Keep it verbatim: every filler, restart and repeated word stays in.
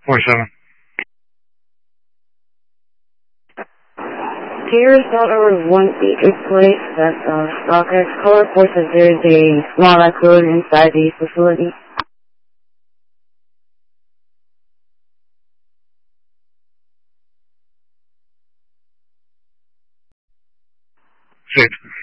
forty-seven. Gears not over one feet in place. That's uh, StockX. Caller four says there is a small raccoon inside the facility. Six.